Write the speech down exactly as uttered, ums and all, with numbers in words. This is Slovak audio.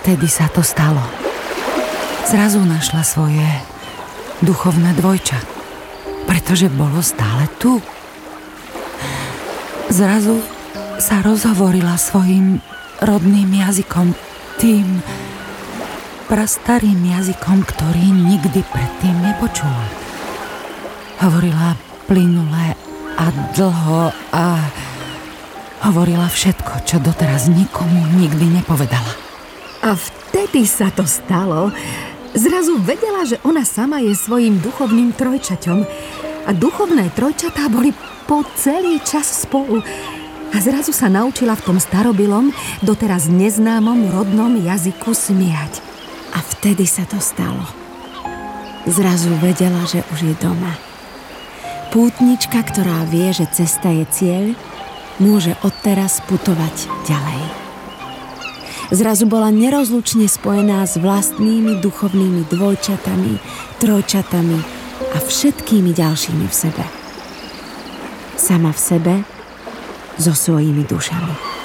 vtedy sa to stalo. Zrazu našla svoje duchovné dvojča, pretože bolo stále tu. Zrazu sa rozhovorila svojim rodným jazykom, tým prastarým jazykom, ktorý nikdy predtým nepočula. Hovorila plynule a dlho a hovorila všetko, čo doteraz nikomu nikdy nepovedala. A vtedy sa to stalo. Zrazu vedela, že ona sama je svojím duchovným trojčaťom a duchovné trojčatá boli po celý čas spolu. A zrazu sa naučila v tom starobilom, doteraz neznámom rodnom jazyku smiať. A vtedy sa to stalo. Zrazu vedela, že už je doma. Pútnička, ktorá vie, že cesta je cieľ, môže odteraz putovať ďalej. Zrazu bola nerozlučne spojená s vlastnými duchovnými dvojčatami, trojčatami a všetkými ďalšími v sebe. Sama v sebe, so svojimi dušami.